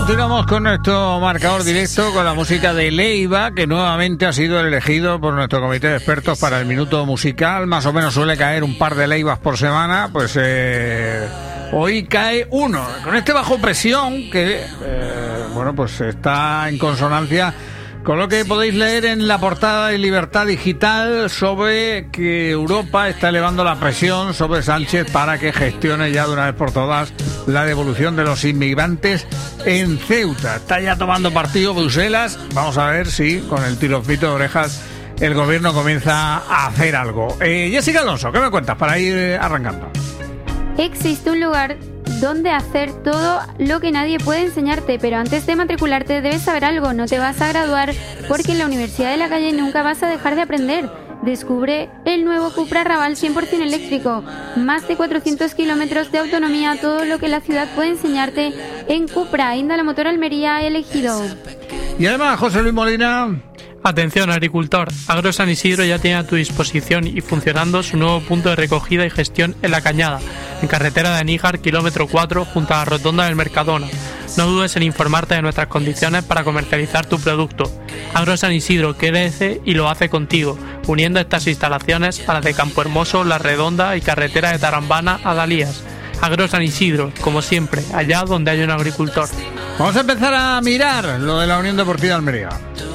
Continuamos con nuestro marcador directo con la música de Leiva, que nuevamente ha sido elegido por nuestro comité de expertos para el minuto musical. Más o menos suele caer un par de Leivas por semana, pues hoy cae uno. Con este bajo presión que, pues está en consonancia con lo que podéis leer en la portada de Libertad Digital sobre que Europa está elevando la presión sobre Sánchez para que gestione ya de una vez por todas la devolución de los inmigrantes en Ceuta. Está ya tomando partido Bruselas. Vamos a ver si con el tirofito de orejas el gobierno comienza a hacer algo. Jessica Alonso, ¿qué me cuentas para ir arrancando? Existe un lugar donde hacer todo lo que nadie puede enseñarte, pero antes de matricularte debes saber algo. No te vas a graduar porque en la Universidad de la Calle nunca vas a dejar de aprender. Descubre el nuevo Cupra Raval 100% eléctrico. Más de 400 kilómetros de autonomía, todo lo que la ciudad puede enseñarte en Cupra. Indala Motor Almería elegido. Y además, José Luis Molina. Atención, agricultor. Agro San Isidro ya tiene a tu disposición y funcionando su nuevo punto de recogida y gestión en La Cañada, en carretera de Níjar, kilómetro 4, junto a la rotonda del Mercadona. No dudes en informarte de nuestras condiciones para comercializar tu producto. Agro San Isidro crece y lo hace contigo, uniendo estas instalaciones a las de Campo Hermoso, La Redonda y carretera de Tarambana a Dalías. Agro San Isidro, como siempre, allá donde hay un agricultor. Vamos a empezar a mirar lo de la Unión Deportiva Almería.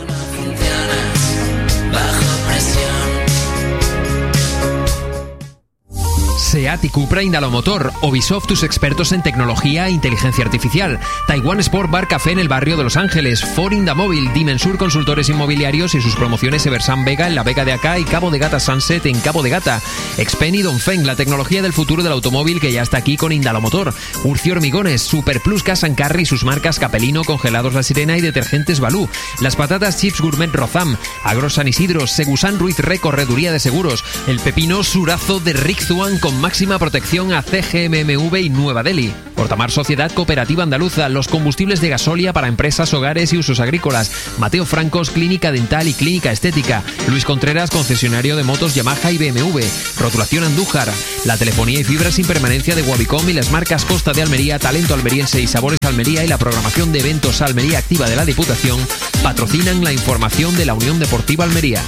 SEAT y Cupra Indalomotor, Ubisoft, tus expertos en tecnología e inteligencia artificial, Taiwan Sport Bar Café en el barrio de Los Ángeles, Ford Indamóvil, Dimensur Consultores Inmobiliarios y sus promociones Eversan Vega en la Vega de Acá y Cabo de Gata Sunset en Cabo de Gata, Xpen y Dongfeng, la tecnología del futuro del automóvil que ya está aquí con Indalomotor, Urcio Hormigones, Super Plus Gas & Carry y sus marcas Capelino, Congelados La Sirena y Detergentes Balú, las patatas Chips Gourmet Rozam, Agro San Isidro, Segusan Ruiz Re Correduría de Seguros, el pepino Surazo de Rick Zuan con máxima protección a CGMMV y Nueva Delhi. Portamar Sociedad Cooperativa Andaluza, los combustibles de gasolina para empresas, hogares y usos agrícolas. Mateo Francos, Clínica Dental y Clínica Estética. Luis Contreras, concesionario de motos Yamaha y BMW. Rotulación Andújar. La telefonía y fibra sin permanencia de Wabicom y las marcas Costa de Almería, Talento Almeriense y Sabores Almería y la programación de eventos Almería Activa de la Diputación patrocinan la información de la Unión Deportiva Almería.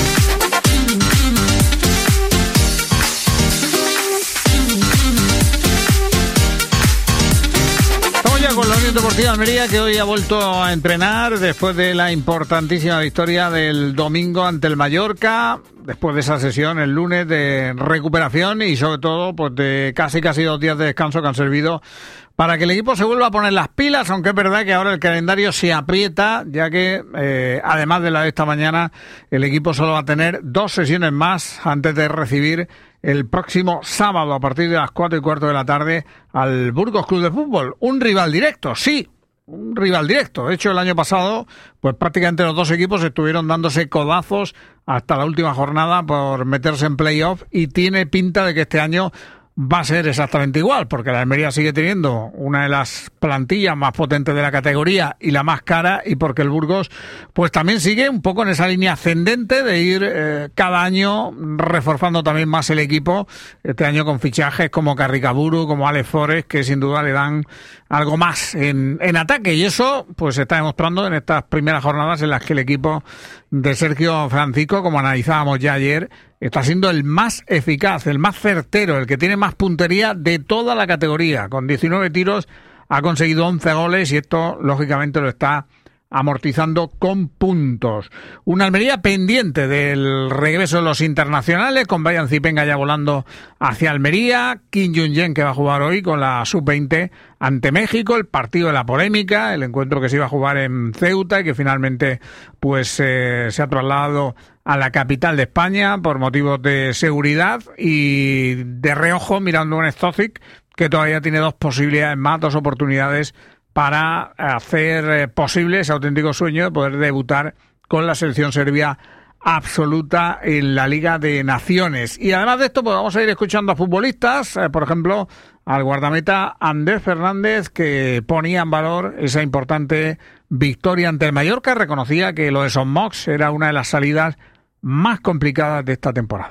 Con la Unión Deportiva Almería, que hoy ha vuelto a entrenar después de la importantísima victoria del domingo ante el Mallorca, después de esa sesión el lunes de recuperación y sobre todo pues de casi 2 días de descanso que han servido para que el equipo se vuelva a poner las pilas, aunque es verdad que ahora el calendario se aprieta, ya que además de la de esta mañana, el equipo solo va a tener 2 sesiones más antes de recibir el próximo sábado a partir de las 4:15 de la tarde al Burgos Club de Fútbol. Un rival directo, sí, un rival directo. De hecho, el año pasado, pues prácticamente los dos equipos estuvieron dándose codazos hasta la última jornada por meterse en playoff y tiene pinta de que este año va a ser exactamente igual, porque la Almería sigue teniendo una de las plantillas más potentes de la categoría y la más cara, y porque el Burgos pues también sigue un poco en esa línea ascendente de ir cada año reforzando también más el equipo, este año con fichajes como Carricaburu, como Alex Forest, que sin duda le dan algo más en ataque, y eso pues se está demostrando en estas primeras jornadas en las que el equipo de Sergio Francisco, como analizábamos ya ayer, está siendo el más eficaz, el más certero, el que tiene más puntería de toda la categoría. Con 19 tiros ha conseguido 11 goles y esto lógicamente lo está amortizando con puntos. Una Almería pendiente del regreso de los internacionales, con Brian Zipenga ya volando hacia Almería, Kim Jung-jen que va a jugar hoy con la Sub-20 ante México, el partido de la polémica, el encuentro que se iba a jugar en Ceuta y que finalmente pues se ha trasladado a la capital de España por motivos de seguridad, y de reojo mirando a Stozic que todavía tiene 2 posibilidades más, 2 oportunidades para hacer posible ese auténtico sueño de poder debutar con la selección serbia absoluta en la Liga de Naciones. Y además de esto, pues vamos a ir escuchando a futbolistas, por ejemplo, al guardameta Andrés Fernández, que ponía en valor esa importante victoria ante el Mallorca. Reconocía que lo de Son Mox era una de las salidas más complicadas de esta temporada.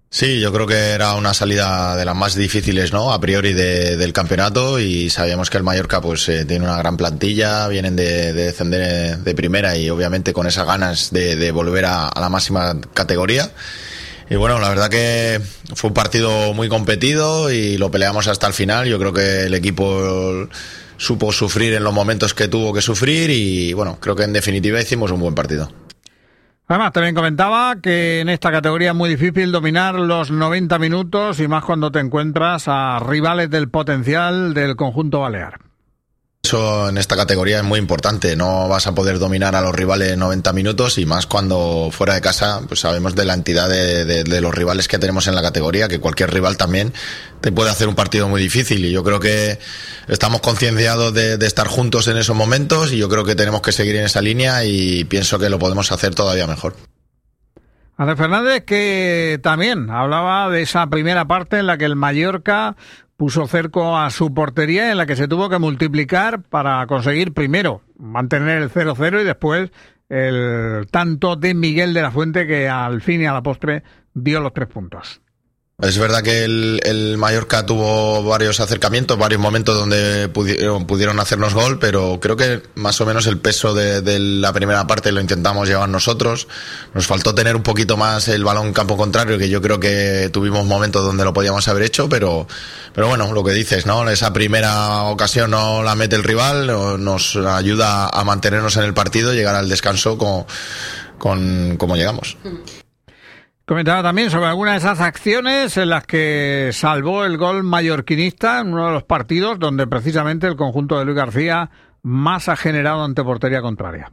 Sí, yo creo que era una salida de las más difíciles, ¿no? A priori del campeonato, y sabíamos que el Mallorca pues tiene una gran plantilla, vienen de descender de primera y obviamente con esas ganas de volver a la máxima categoría. Y bueno, la verdad que fue un partido muy competido y lo peleamos hasta el final. Yo creo que el equipo supo sufrir en los momentos que tuvo que sufrir y bueno, creo que en definitiva hicimos un buen partido. Además, también comentaba que en esta categoría es muy difícil dominar los 90 minutos y más cuando te encuentras a rivales del potencial del conjunto balear. Eso en esta categoría es muy importante, no vas a poder dominar a los rivales 90 minutos y más cuando fuera de casa pues sabemos de la entidad de los rivales que tenemos en la categoría, que cualquier rival también te puede hacer un partido muy difícil y yo creo que estamos concienciados de estar juntos en esos momentos y yo creo que tenemos que seguir en esa línea y pienso que lo podemos hacer todavía mejor. Andrés Fernández, que también hablaba de esa primera parte en la que el Mallorca puso cerco a su portería, en la que se tuvo que multiplicar para conseguir primero mantener el 0-0 y después el tanto de Miguel de la Fuente, que al fin y a la postre dio los 3 puntos. Es verdad que el Mallorca tuvo varios acercamientos, varios momentos donde pudieron hacernos gol, pero creo que más o menos el peso de la primera parte lo intentamos llevar nosotros. Nos faltó tener un poquito más el balón en campo contrario, que yo creo que tuvimos momentos donde lo podíamos haber hecho, pero bueno, lo que dices, ¿no? Esa primera ocasión no la mete el rival, nos ayuda a mantenernos en el partido y llegar al descanso como llegamos. Comentaba también sobre algunas de esas acciones en las que salvó el gol mallorquinista en uno de los partidos donde precisamente el conjunto de Luis García más ha generado ante portería contraria.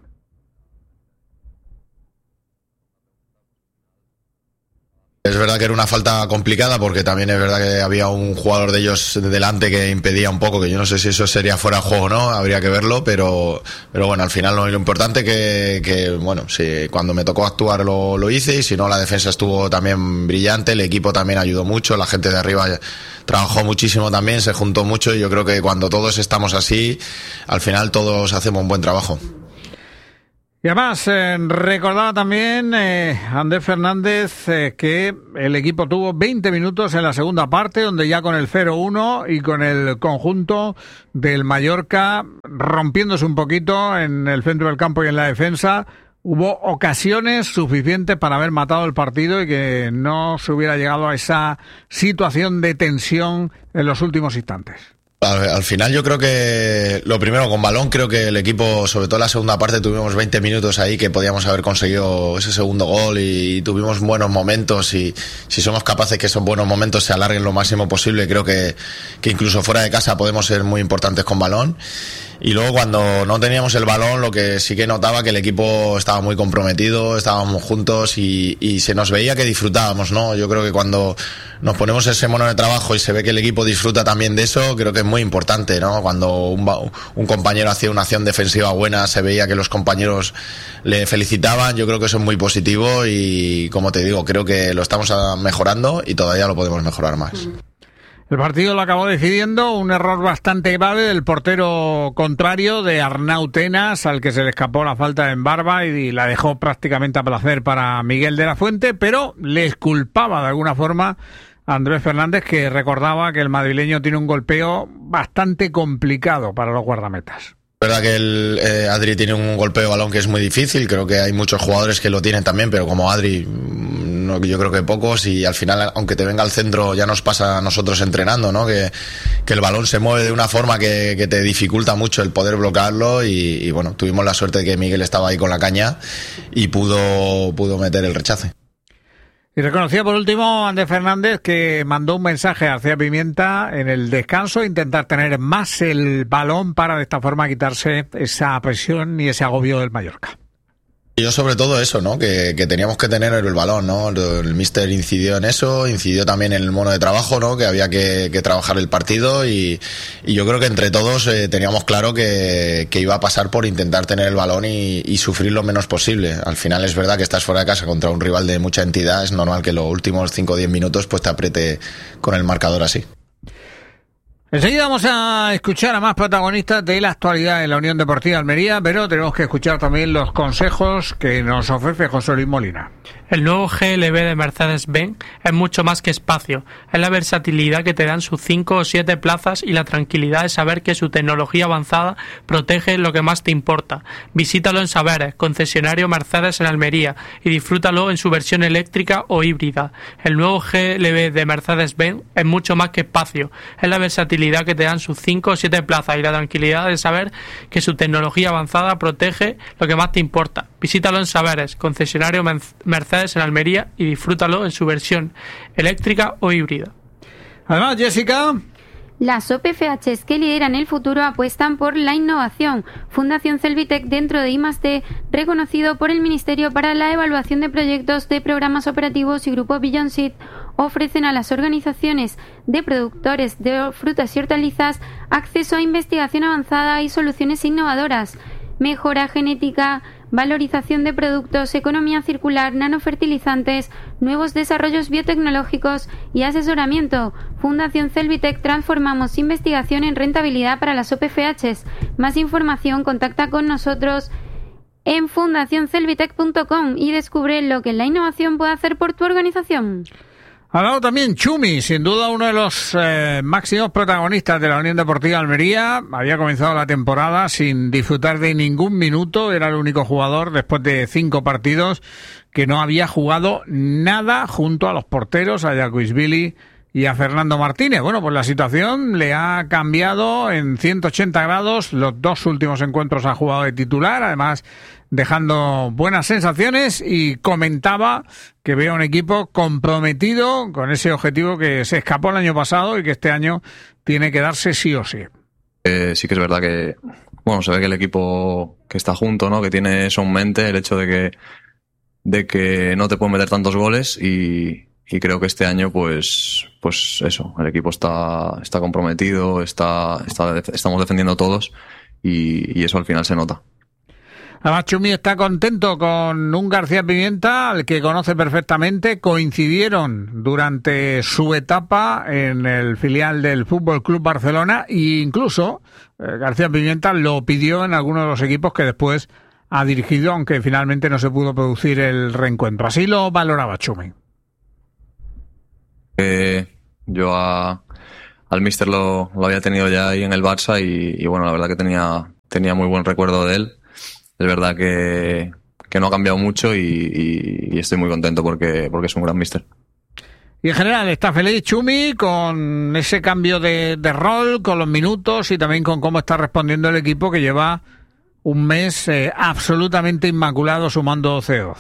Es verdad que era una falta complicada porque también es verdad que había un jugador de ellos delante que impedía un poco, que yo no sé si eso sería fuera de juego o no, habría que verlo, pero bueno, al final lo importante que bueno, si cuando me tocó actuar lo hice y si no la defensa estuvo también brillante, el equipo también ayudó mucho, la gente de arriba trabajó muchísimo también, se juntó mucho y yo creo que cuando todos estamos así, al final todos hacemos un buen trabajo. Y además, recordaba también Andrés Fernández que el equipo tuvo 20 minutos en la segunda parte, donde ya con el 0-1 y con el conjunto del Mallorca rompiéndose un poquito en el centro del campo y en la defensa, hubo ocasiones suficientes para haber matado el partido y que no se hubiera llegado a esa situación de tensión en los últimos instantes. Al final yo creo que lo primero con balón, creo que el equipo, sobre todo en la segunda parte, tuvimos 20 minutos ahí que podíamos haber conseguido ese segundo gol y tuvimos buenos momentos y si somos capaces que esos buenos momentos se alarguen lo máximo posible, creo que incluso fuera de casa podemos ser muy importantes con balón. Y luego cuando no teníamos el balón, lo que sí que notaba que el equipo estaba muy comprometido, estábamos juntos y se nos veía que disfrutábamos, ¿no? Yo creo que cuando nos ponemos ese mono de trabajo y se ve que el equipo disfruta también de eso, creo que es muy importante, ¿no? Cuando un compañero hacía una acción defensiva buena, se veía que los compañeros le felicitaban, yo creo que eso es muy positivo y, como te digo, creo que lo estamos mejorando y todavía lo podemos mejorar más. El partido lo acabó decidiendo un error bastante grave del portero contrario de Arnau Tenas, al que se le escapó la falta en barba y la dejó prácticamente a placer para Miguel de la Fuente, pero le exculpaba de alguna forma a Andrés Fernández, que recordaba que el madrileño tiene un golpeo bastante complicado para los guardametas. Es verdad que Adri tiene un golpeo de balón que es muy difícil, creo que hay muchos jugadores que lo tienen también, pero como Adri yo creo que pocos y al final aunque te venga al centro ya nos pasa a nosotros entrenando, ¿no? Que el balón se mueve de una forma que te dificulta mucho el poder bloquearlo y bueno, tuvimos la suerte de que Miguel estaba ahí con la caña y pudo meter el rechace. Y reconocía por último Andrés Fernández que mandó un mensaje a García Pimienta en el descanso, intentar tener más el balón para de esta forma quitarse esa presión y ese agobio del Mallorca. Yo sobre todo eso, ¿no? Que teníamos que tener el balón, ¿no? El míster incidió en eso, incidió también en el mono de trabajo, ¿no? Que había que trabajar el partido y yo creo que entre todos teníamos claro que iba a pasar por intentar tener el balón y sufrir lo menos posible. Al final es verdad que estás fuera de casa contra un rival de mucha entidad, es normal que los últimos 5 o 10 minutos pues te apriete con el marcador así. Enseguida vamos a escuchar a más protagonistas de la actualidad en la Unión Deportiva Almería, pero tenemos que escuchar también los consejos que nos ofrece José Luis Molina. El nuevo GLB de Mercedes-Benz es mucho más que espacio, es la versatilidad que te dan sus 5 o 7 plazas y la tranquilidad de saber que su tecnología avanzada protege lo que más te importa. Visítalo en Saberes, concesionario Mercedes en Almería, y disfrútalo en su versión eléctrica o híbrida. El nuevo GLB de Mercedes-Benz es mucho más que espacio, es la versatilidad que te dan sus 5 o 7 plazas y la tranquilidad de saber que su tecnología avanzada protege lo que más te importa. Visítalo en Saberes, concesionario Mercedes en Almería, y disfrútalo en su versión eléctrica o híbrida. Además, Jessica, las OPFHs que lideran el futuro apuestan por la innovación. Fundación Celvitec, dentro de I+D, reconocido por el Ministerio para la Evaluación de Proyectos de Programas Operativos, y Grupo Beyond Seed, ofrecen a las organizaciones de productores de frutas y hortalizas acceso a investigación avanzada y soluciones innovadoras, mejora genética, valorización de productos, economía circular, nanofertilizantes, nuevos desarrollos biotecnológicos y asesoramiento. Fundación Celvitec, transformamos investigación en rentabilidad para las OPFHs. Más información, contacta con nosotros en fundacioncelvitec.com y descubre lo que la innovación puede hacer por tu organización. ha dado también Chumi, sin duda uno de los máximos protagonistas de la Unión Deportiva Almería. Había comenzado la temporada sin disfrutar de ningún minuto. Era el único jugador, después de 5 partidos, que no había jugado nada junto a los porteros, a Jacuzvili y a Fernando Martínez. Bueno, pues la situación le ha cambiado en 180 grados. Los 2 últimos encuentros ha jugado de titular, además dejando buenas sensaciones, y comentaba que ve a un equipo comprometido con ese objetivo que se escapó el año pasado y que este año tiene que darse sí o sí. Sí que es verdad que, bueno, se ve que el equipo que está junto, ¿no? Que tiene eso en mente, el hecho de que no te pueden meter tantos goles, y creo que este año pues eso, el equipo está comprometido, estamos defendiendo todos, y eso al final se nota. Además, Chumi está contento con un García Pimienta al que conoce perfectamente. Coincidieron durante su etapa en el filial del Fútbol Club Barcelona, e incluso García Pimienta lo pidió en alguno de los equipos que después ha dirigido, aunque finalmente no se pudo producir el reencuentro. Así lo valoraba Chumi. Yo al míster lo había tenido ya ahí en el Barça, y bueno, la verdad que tenía muy buen recuerdo de él. Es verdad que no ha cambiado mucho, y estoy muy contento porque es un gran míster. Y en general está feliz Chumi con ese cambio de rol, con los minutos y también con cómo está respondiendo el equipo, que lleva un mes absolutamente inmaculado sumando 12-12.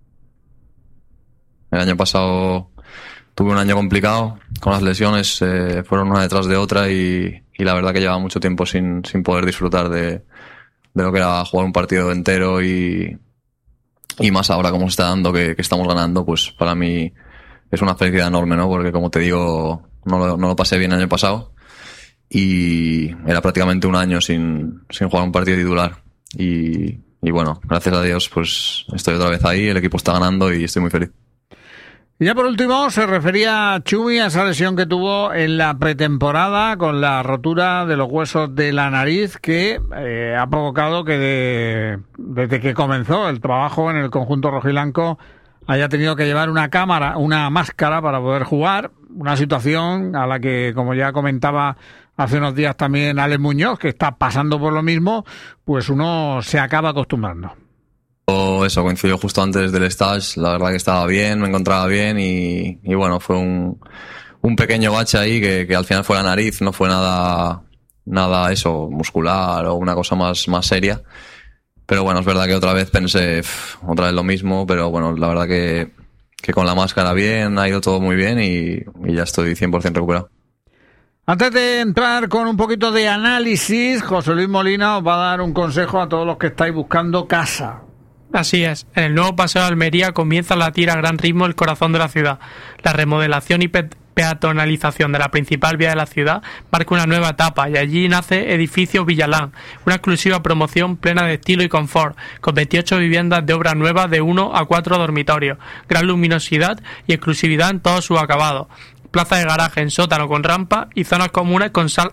El año pasado tuve un año complicado con las lesiones, fueron una detrás de otra, y la verdad que llevaba mucho tiempo sin poder disfrutar de lo que era jugar un partido entero, y más ahora como se está dando que estamos ganando, pues para mí es una felicidad enorme, ¿no? Porque, como te digo, no lo pasé bien el año pasado, y era prácticamente un año sin jugar un partido titular, y bueno, gracias a Dios pues estoy otra vez ahí, el equipo está ganando y estoy muy feliz. Y ya por último, se refería Chumi a esa lesión que tuvo en la pretemporada con la rotura de los huesos de la nariz, que ha provocado que desde que comenzó el trabajo en el conjunto rojiblanco haya tenido que llevar una máscara para poder jugar, una situación a la que, como ya comentaba hace unos días también Alex Muñoz, que está pasando por lo mismo, pues uno se acaba acostumbrando. Eso coincidió justo antes del stage, la verdad que estaba bien, me encontraba bien, y bueno, fue un pequeño bache ahí que al final fue la nariz, no fue nada eso muscular o una cosa más seria, pero bueno, es verdad que otra vez pensé otra vez lo mismo, pero bueno, la verdad que con la máscara bien, ha ido todo muy bien, y ya estoy 100% recuperado. Antes de entrar con un poquito de análisis, José Luis Molina os va a dar un consejo a todos los que estáis buscando casa. Así es, en el nuevo Paseo de Almería comienza a latir a gran ritmo el corazón de la ciudad. La remodelación y peatonalización de la principal vía de la ciudad marca una nueva etapa, y allí nace Edificio Villalán, una exclusiva promoción plena de estilo y confort, con 28 viviendas de obra nueva de 1 a 4 dormitorios, gran luminosidad y exclusividad en todos sus acabados, plaza de garaje en sótano con rampa y zonas comunes con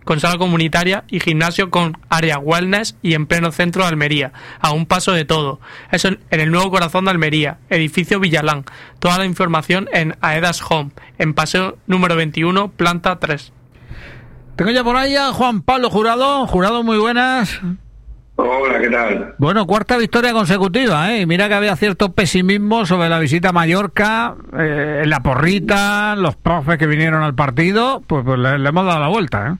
con sala comunitaria y gimnasio con área wellness y en pleno centro de Almería, a un paso de todo. Eso en el nuevo corazón de Almería, edificio Villalán. Toda la información en Aedas Home, en paseo número 21, planta 3. Tengo ya por ahí a Juan Pablo Jurado. Jurado, muy buenas. Hola, ¿qué tal? Bueno, cuarta victoria consecutiva, ¿eh? Y mira que había cierto pesimismo sobre la visita a Mallorca, en la porrita, los profes que vinieron al partido, pues le hemos dado la vuelta, ¿eh?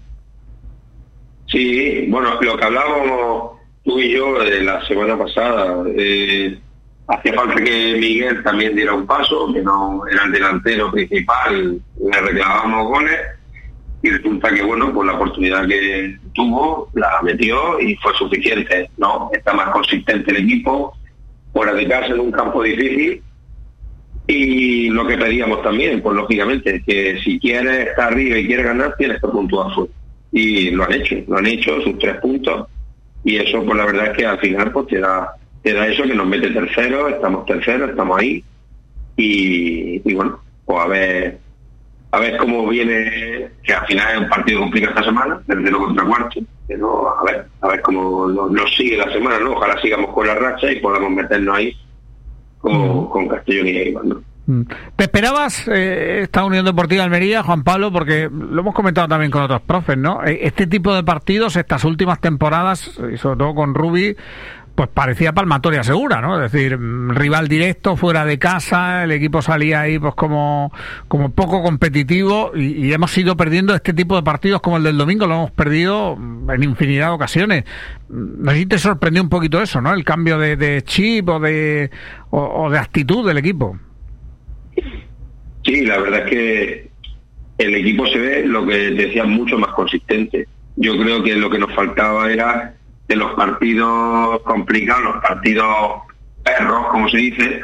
Sí, bueno, lo que hablábamos tú y yo la semana pasada, hacía falta que Miguel también diera un paso, que no era el delantero principal, le reclamábamos goles, y resulta que, bueno, pues la oportunidad que tuvo, la metió y fue suficiente, ¿no? Está más consistente el equipo, fuera de casa, en un campo difícil, y lo que pedíamos también, pues lógicamente, que si quieres estar arriba y quieres ganar, tienes que puntuar fuera. Y lo han hecho, sus 3 puntos, y eso, pues la verdad es que al final, pues te da eso, que nos mete tercero, estamos ahí, y bueno, pues a ver cómo viene, que al final es un partido complicado esta semana, tercero contra cuarto, pero a ver cómo nos sigue la semana, ¿no? Ojalá sigamos con la racha y podamos meternos ahí con Castellón y Eibar, ¿no? ¿Te esperabas esta Unión Deportiva Almería, Juan Pablo? Porque lo hemos comentado también con otros profes, ¿no? Este tipo de partidos, estas últimas temporadas, y sobre todo con Rubi, pues parecía palmatoria segura, ¿no? Es decir, rival directo, fuera de casa, el equipo salía ahí pues como poco competitivo, y hemos ido perdiendo este tipo de partidos como el del domingo, lo hemos perdido en infinidad de ocasiones. ¿No sé si te sorprendió un poquito eso, ¿no? El cambio de chip o de actitud del equipo. Sí, la verdad es que el equipo se ve, lo que decía, mucho más consistente. Yo creo que lo que nos faltaba era, de los partidos complicados, los partidos perros, como se dice,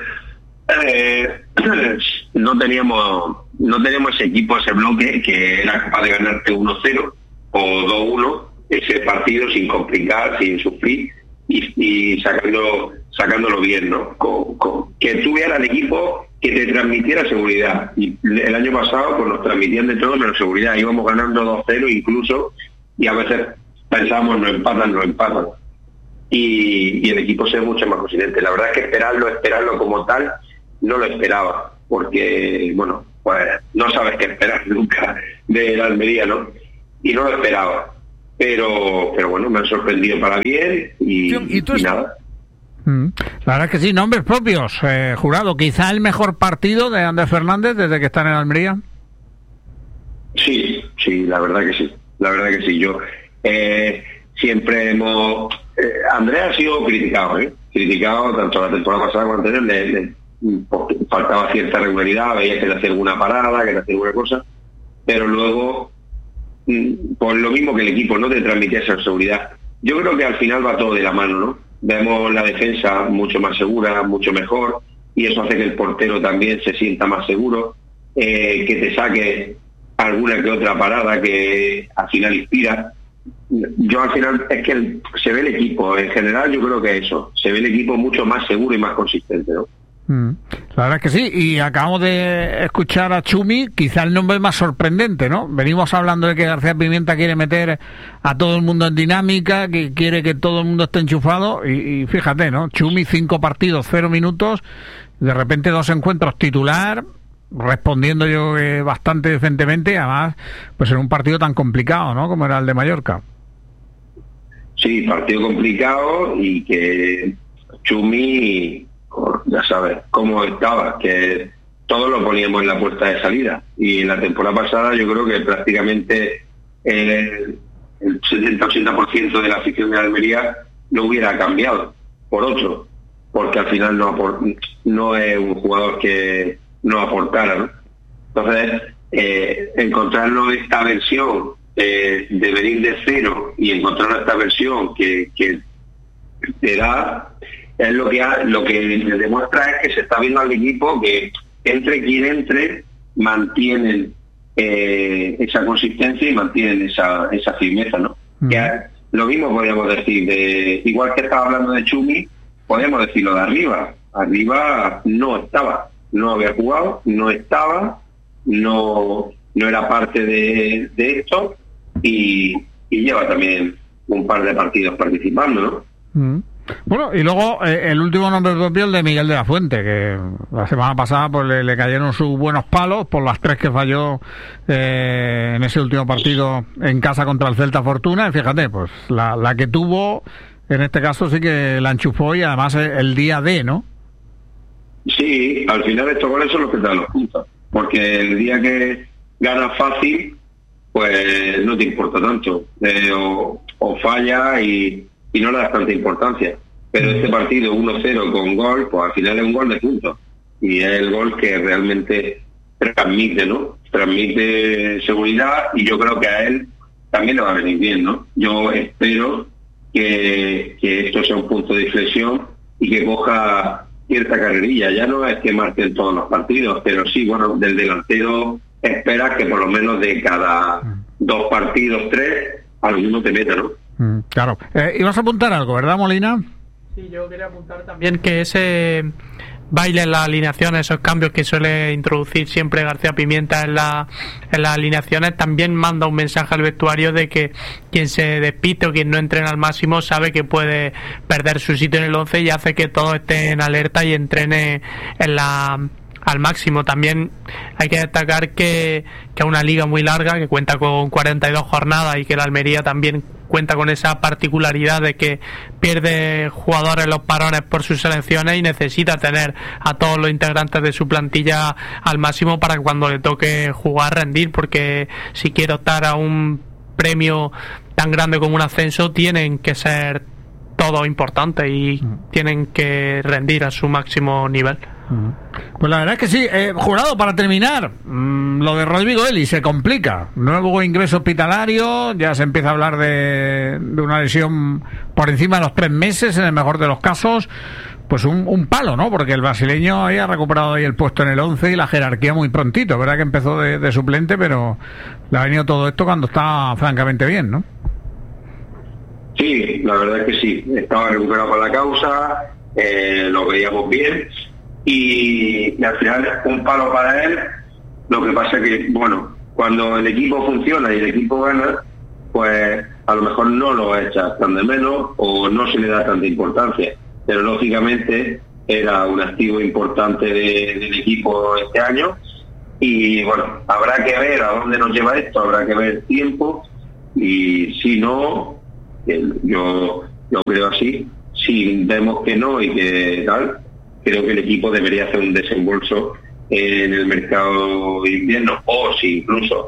no teníamos ese equipo, ese bloque que era capaz de ganarte 1-0 o 2-1 ese partido sin complicar, sin sufrir y sacándolo bien, ¿no? Que tuviera el equipo que te transmitiera seguridad. Y el año pasado pues nos transmitían de todo menos seguridad. Íbamos ganando 2-0 incluso, y a veces pensábamos nos empatan. Y el equipo se ve mucho más consistente. La verdad es que esperarlo como tal, no lo esperaba, porque, bueno, pues no sabes qué esperar nunca de la Almería, ¿no? Y no lo esperaba. Pero bueno, me han sorprendido para bien y nada. La verdad es que sí, nombres propios, Jurado. Quizá el mejor partido de Andrés Fernández desde que está en Almería. Sí, la verdad que sí. Yo siempre Andrés ha sido criticado tanto la temporada pasada como anterior, porque faltaba cierta regularidad, veía que le hacía alguna parada, que le hacía alguna cosa, pero luego, por lo mismo que el equipo no te transmitía esa seguridad. Yo creo que al final va todo de la mano, ¿no? Vemos la defensa mucho más segura, mucho mejor, y eso hace que el portero también se sienta más seguro, que te saque alguna que otra parada que al final inspira. Yo al final es que se ve el equipo, en general yo creo que eso, se ve el equipo mucho más seguro y más consistente, ¿no? La verdad es que sí, y acabamos de escuchar a Chumi, quizá el nombre más sorprendente, ¿no? Venimos hablando de que García Pimienta quiere meter a todo el mundo en dinámica, que quiere que todo el mundo esté enchufado, y fíjate, ¿no? Chumi, 5 partidos, 0 minutos, de repente 2 encuentros titular, respondiendo yo bastante decentemente, además, pues en un partido tan complicado, ¿no? Como era el de Mallorca. Sí, partido complicado, y que Chumi, ya sabes cómo estaba, que todos lo poníamos en la puerta de salida, y en la temporada pasada yo creo que prácticamente el 70-80% de la afición de Almería no hubiera cambiado por otro, porque al final no es un jugador que no aportara, ¿no? Entonces encontrarnos esta versión de venir de cero y encontrar esta versión que te da, es lo que demuestra es que se está viendo al equipo que entre quien entre mantienen esa consistencia y mantienen esa firmeza, ¿no? Que lo mismo podríamos decir igual que estaba hablando de Chumi, podríamos decirlo de arriba no estaba, no había jugado, no estaba, no era parte de esto, y y lleva también un par de partidos participando, ¿no? Bueno, y luego el último nombre propio, el de Miguel de la Fuente, que la semana pasada pues le cayeron sus buenos palos por las 3 que falló en ese último partido en casa contra el Celta Fortuna, y fíjate, pues la que tuvo, en este caso sí que la enchufó, y además el día D, ¿no? Sí, al final estos goles son los que te dan los puntos, porque el día que ganas fácil, pues no te importa tanto, o falla y no le das tanta importancia. Pero este partido 1-0 con gol, pues al final es un gol de puntos, y es el gol que realmente transmite, ¿no? Transmite seguridad, y yo creo que a él también le va a venir bien, ¿no? Yo espero que esto sea un punto de inflexión y que coja cierta carrerilla. Ya no es que marque en todos los partidos, pero sí, bueno, del delantero esperas que por lo menos de cada 2 partidos, 3, alguno te meta, ¿no? Claro. Ibas a apuntar algo, ¿verdad, Molina? Sí, yo quería apuntar también que ese baile en las alineaciones, esos cambios que suele introducir siempre García Pimienta en las alineaciones, también manda un mensaje al vestuario de que quien se despiste o quien no entrena al máximo sabe que puede perder su sitio en el 11, y hace que todos estén en alerta y entrene al máximo. También hay que destacar que es una liga muy larga, que cuenta con 42 jornadas, y que la Almería también cuenta con esa particularidad de que pierde jugadores en los parones por sus selecciones y necesita tener a todos los integrantes de su plantilla al máximo para que cuando le toque jugar rendir, porque si quiere optar a un premio tan grande como un ascenso tienen que ser todos importantes y tienen que rendir a su máximo nivel. Pues la verdad es que sí. Jurado, para terminar, lo de Rodrigo Eli se complica. Nuevo ingreso hospitalario, ya se empieza a hablar de una lesión por encima de los 3 meses, en el mejor de los casos. Pues un palo, ¿no? Porque el brasileño había recuperado ahí el puesto en el 11 y la jerarquía muy prontito. Verdad que empezó de suplente, pero le ha venido todo esto cuando está francamente bien, ¿no? Sí, la verdad es que sí. Estaba recuperado por la causa, lo veíamos bien, y al final un palo para él. Lo que pasa que, bueno, cuando el equipo funciona y el equipo gana, pues a lo mejor no lo echas tan de menos o no se le da tanta importancia, pero lógicamente era un activo importante del equipo este año, y bueno, habrá que ver a dónde nos lleva esto, habrá que ver tiempo, y si no, yo creo así, si vemos que no y que tal, creo que el equipo debería hacer un desembolso en el mercado de invierno, o si incluso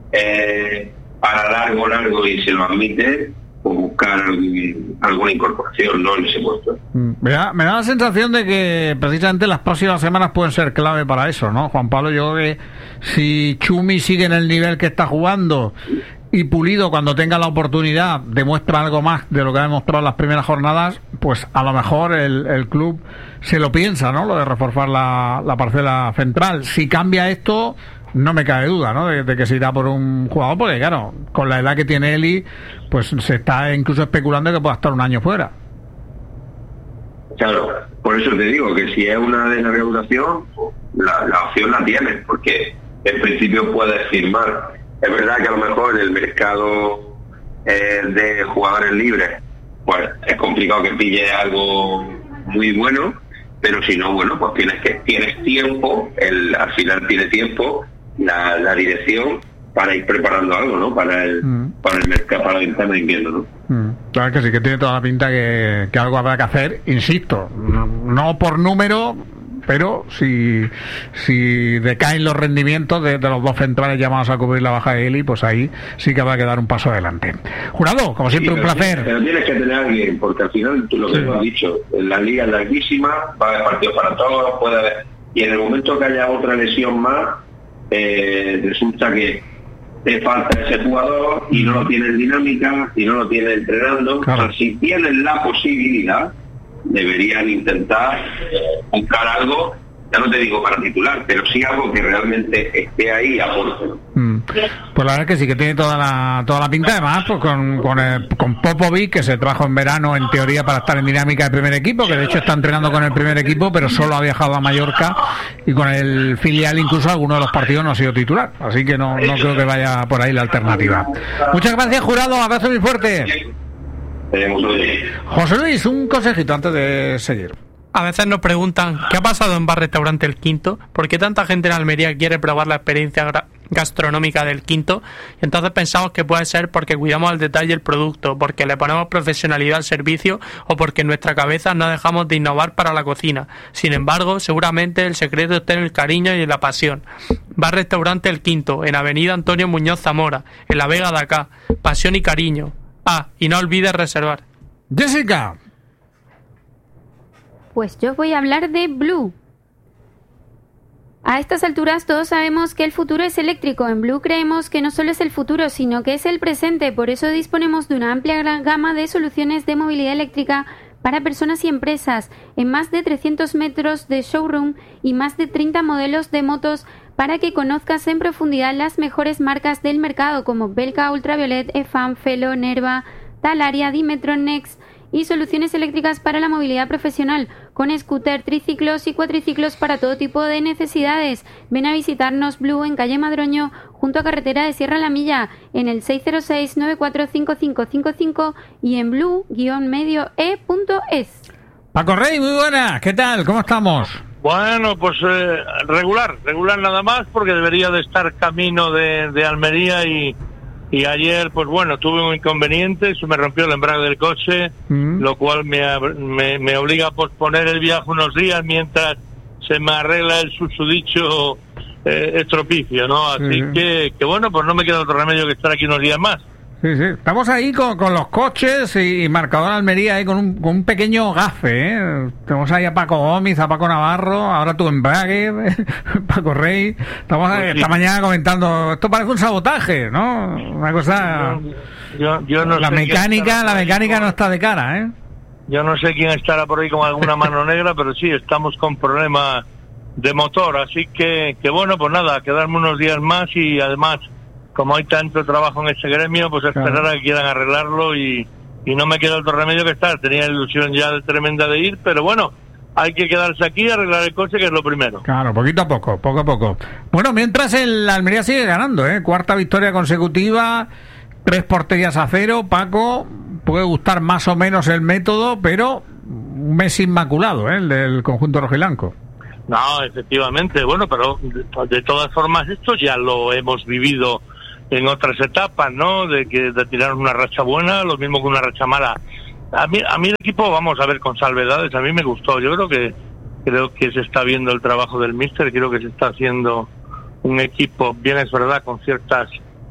para largo y se lo admite, o buscar alguna incorporación, ¿no?, en ese puesto. Me da la sensación de que precisamente las próximas semanas pueden ser clave para eso, ¿no, Juan Pablo? Yo creo que si Chumi sigue en el nivel que está jugando y Pulido, cuando tenga la oportunidad, demuestra algo más de lo que ha demostrado en las primeras jornadas, pues a lo mejor el club se lo piensa, ¿no?, lo de reforzar la parcela central. Si cambia esto, no me cabe duda, ¿no?, de que se irá por un jugador, porque claro, con la edad que tiene Eli, pues se está incluso especulando que pueda estar un año fuera. Claro, por eso te digo que si es una de la regulación, la opción la tienes, porque en principio puedes firmar. Es verdad que a lo mejor el mercado de jugadores libres, pues es complicado que pille algo muy bueno, pero si no, bueno, pues tienes tiempo, al final tiene tiempo la dirección para ir preparando algo, ¿no?, para el mercado, para la ventana de invierno, ¿no? Claro que sí, que tiene toda la pinta que algo habrá que hacer, insisto, no por número, pero si decaen los rendimientos de los dos centrales llamados a cubrir la baja de Eli, pues ahí sí que habrá que dar un paso adelante. Jurado, como siempre, un placer. Pero tienes que tener a alguien, porque al final, tú lo que has dicho, la liga es larguísima, va a haber partidos para todos, puede haber, y en el momento que haya otra lesión más, resulta que te falta ese jugador y no lo tienes dinámica y no lo tienes entrenando. Claro. O sea, si tienen la posibilidad, deberían intentar buscar algo ya no te digo para titular, pero sí algo que realmente esté ahí y aporte. Pues la verdad es que sí que tiene toda la pinta, además pues con Popovic, que se trajo en verano en teoría para estar en dinámica de primer equipo, que de hecho está entrenando con el primer equipo, pero solo ha viajado a Mallorca, y con el filial incluso alguno de los partidos no ha sido titular, así que no creo que vaya por ahí la alternativa. Muchas gracias, Jurado, abrazo muy fuerte. José Luis, un consejito antes de seguir. A veces nos preguntan ¿qué ha pasado en Bar Restaurante El Quinto? ¿Por qué tanta gente en Almería quiere probar la experiencia gastronómica del Quinto? Y entonces pensamos que puede ser porque cuidamos al detalle el producto, porque le ponemos profesionalidad al servicio o porque en nuestra cabeza no dejamos de innovar para la cocina. Sin embargo, seguramente el secreto está en el cariño y en la pasión. Bar Restaurante El Quinto, en Avenida Antonio Muñoz Zamora, en La Vega de Acá. Pasión y cariño. Y no olvides reservar. Jessica. Pues yo voy a hablar de Blue. A estas alturas todos sabemos que el futuro es eléctrico. En Blue creemos que no solo es el futuro, sino que es el presente. Por eso disponemos de una amplia gama de soluciones de movilidad eléctrica para personas y empresas, en más de 300 metros de showroom y más de 30 modelos de motos para que conozcas en profundidad las mejores marcas del mercado como Belka, Ultraviolet, EFAM, Felo, Nerva, Talaria, Dimetron, Next, y soluciones eléctricas para la movilidad profesional, con scooter, triciclos y cuatriciclos para todo tipo de necesidades. Ven a visitarnos Blue en calle Madroño, junto a carretera de Sierra La Milla, en el 606-945555 y en blue-medio-e.es. Paco Rey, muy buenas, ¿qué tal? ¿Cómo estamos? Bueno, pues regular nada más, porque debería de estar camino de Almería y ayer, pues bueno, tuve un inconveniente, se me rompió el embrague del coche, lo cual me obliga a posponer el viaje unos días mientras se me arregla el susodicho estropicio, ¿no? Así que bueno, pues no me queda otro remedio que estar aquí unos días más. Sí. Estamos ahí con los coches y marcador Almería ahí con un pequeño gafe, ¿eh? Tenemos ahí a Paco Gómez, a Paco Navarro, ahora tu embrague, Paco Rey. Estamos esta mañana comentando, esto parece un sabotaje, ¿no? Una cosa... Yo no la sé mecánica no está de cara, ¿eh? Yo no sé quién estará por ahí con alguna mano negra, pero sí, estamos con problemas de motor, así que bueno, pues nada, quedarme unos días más y además... Como hay tanto trabajo en este gremio, pues esperar a que quieran arreglarlo y no me queda otro remedio que estar. Tenía ilusión ya tremenda de ir, pero bueno, hay que quedarse aquí y arreglar el coche, que es lo primero. Claro, poco a poco. Bueno, mientras el Almería sigue ganando, ¿eh? Cuarta victoria consecutiva, 3-0. Paco, puede gustar más o menos el método, pero un mes inmaculado, ¿eh? El del conjunto rojiblanco. No, efectivamente, bueno, pero de todas formas esto ya lo hemos vivido en otras etapas, ¿no? De tirar una racha buena, lo mismo que una racha mala. A mí el equipo, vamos a ver, con salvedades, a mí me gustó. Yo creo que se está viendo el trabajo del míster, creo que se está haciendo un equipo, bien es verdad, con ciertas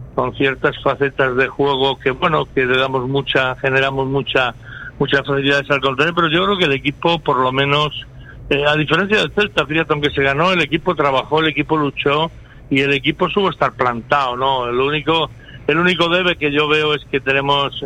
facetas de juego que, bueno, que le damos generamos muchas facilidades al contrario, pero yo creo que el equipo, por lo menos, a diferencia del Celta, fíjate, aunque se ganó, el equipo trabajó, el equipo luchó, y el equipo supo estar plantado, ¿no? El único debe que yo veo es que tenemos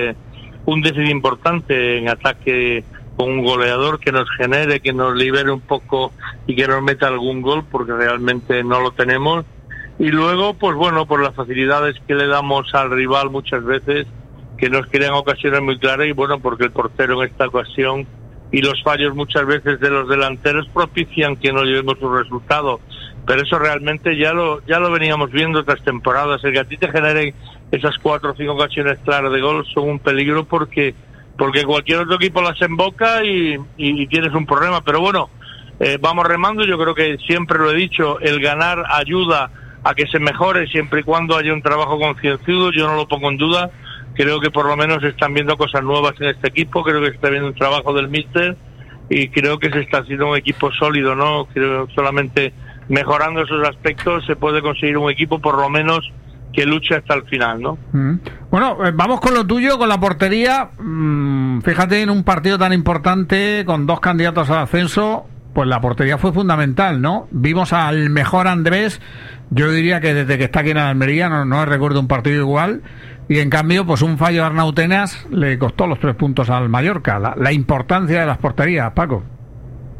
un déficit importante en ataque, con un goleador que nos genere, que nos libere un poco y que nos meta algún gol, porque realmente no lo tenemos. Y luego, pues bueno, por las facilidades que le damos al rival muchas veces, que nos crean ocasiones muy claras, y bueno, porque el portero en esta ocasión y los fallos muchas veces de los delanteros propician que no llevemos un resultado. Pero eso realmente ya lo veníamos viendo otras temporadas. El que a ti te generen esas 4 o 5 ocasiones claras de gol son un peligro, porque cualquier otro equipo las emboca y tienes un problema. Pero bueno, vamos remando. Yo creo que siempre lo he dicho, el ganar ayuda a que se mejore siempre y cuando haya un trabajo concienzudo. Yo no lo pongo en duda. Creo que por lo menos se están viendo cosas nuevas en este equipo. Creo que se está viendo un trabajo del míster y creo que se está haciendo un equipo sólido, ¿no? Creo que solamente mejorando esos aspectos se puede conseguir un equipo por lo menos que luche hasta el final, ¿no? Bueno, vamos con lo tuyo, con la portería. Fíjate, en un partido tan importante, con 2 candidatos al ascenso, pues la portería fue fundamental, ¿no? Vimos al mejor Andrés, yo diría que desde que está aquí en Almería no recuerdo un partido igual, y en cambio, pues un fallo de Arnautenas le costó los 3 puntos al Mallorca. La importancia de las porterías, Paco.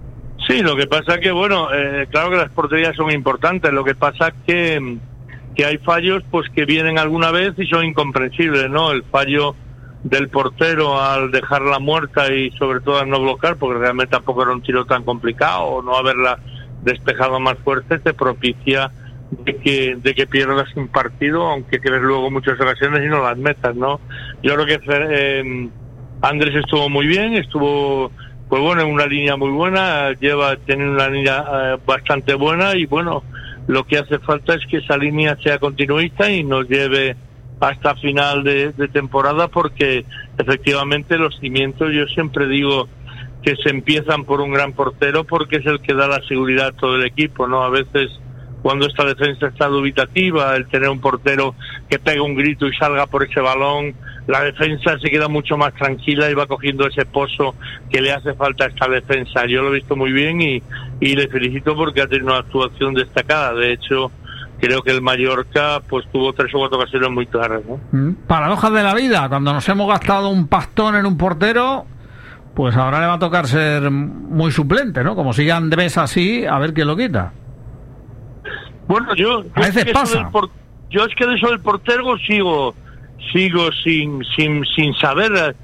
Sí, lo que pasa que, bueno, claro que las porterías son importantes, lo que pasa que hay fallos pues que vienen alguna vez y son incomprensibles, ¿no? El fallo del portero al dejarla muerta y sobre todo al no bloquear, porque realmente tampoco era un tiro tan complicado, o no haberla despejado más fuerte, te propicia de que pierdas un partido, aunque crees luego muchas ocasiones y no las metas, ¿no? Yo creo que Andrés estuvo muy bien, estuvo pues bueno en una línea muy buena, tiene una línea bastante buena, y bueno, lo que hace falta es que esa línea sea continuista y nos lleve hasta final de temporada, porque efectivamente los cimientos, yo siempre digo que se empiezan por un gran portero, porque es el que da la seguridad a todo el equipo, ¿no? A veces cuando esta defensa está dubitativa, el tener un portero que pega un grito y salga por ese balón, la defensa se queda mucho más tranquila y va cogiendo ese pozo que le hace falta a esta defensa. Yo lo he visto muy bien y le felicito porque ha tenido una actuación destacada. De hecho, creo que el Mallorca pues tuvo 3 o 4 ocasiones muy claras, ¿no? Paradojas de la vida, cuando nos hemos gastado un pastón en un portero, pues ahora le va a tocar ser muy suplente, ¿no? Como sigue Andrés así, a ver quién lo quita. Bueno, yo es que de eso del portero sigo sin saber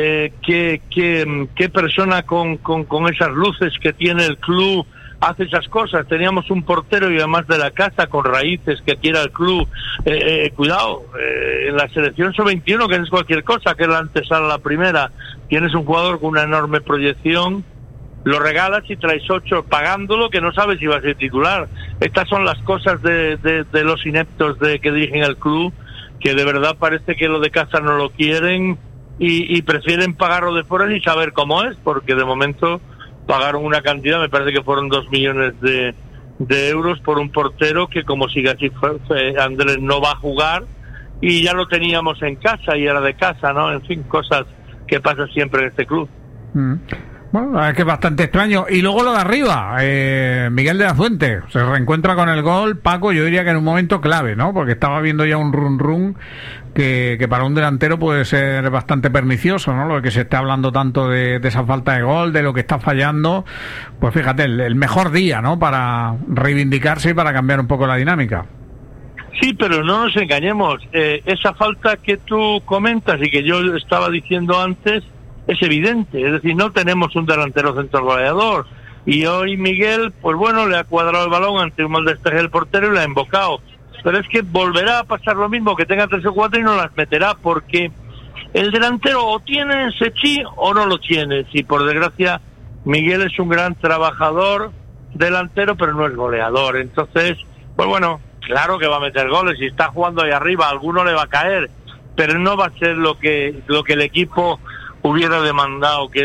qué persona con esas luces que tiene el club hace esas cosas. Teníamos un portero y además de la casa con raíces que quiera el club. Cuidado, en la selección sub-21, que no es cualquier cosa, que es la antesala a la primera, tienes un jugador con una enorme proyección, lo regalas y traes 8 pagándolo, que no sabes si va a ser titular. Estas son las cosas de los ineptos que dirigen el club, que de verdad parece que lo de casa no lo quieren y prefieren pagarlo de fuera y saber cómo es, porque de momento pagaron una cantidad, me parece que fueron 2 millones de euros por un portero que, como sigue así, Andrés no va a jugar, y ya lo teníamos en casa y era de casa, ¿no? En fin, cosas que pasan siempre en este club. Bueno, es que es bastante extraño. Y luego lo de arriba, Miguel de la Fuente se reencuentra con el gol. Paco, yo diría que en un momento clave, ¿no? Porque estaba viendo ya un run que para un delantero puede ser bastante pernicioso, ¿no? Lo que se está hablando tanto de esa falta de gol, de lo que está fallando. Pues fíjate, el mejor día, ¿no? Para reivindicarse y para cambiar un poco la dinámica. Sí, pero no nos engañemos. Esa falta que tú comentas y que yo estaba diciendo antes es evidente. Es decir, no tenemos un delantero centro goleador. Y hoy Miguel, pues bueno, le ha cuadrado el balón ante un mal despeje del portero y la ha embocado. Pero es que volverá a pasar lo mismo, que tenga 3 o 4 y no las meterá, porque el delantero o tiene ese chi o no lo tiene. Si por desgracia Miguel es un gran trabajador delantero, pero no es goleador. Entonces, pues bueno, claro que va a meter goles. Si está jugando ahí arriba, alguno le va a caer, pero no va a ser lo que el equipo hubiera demandado, que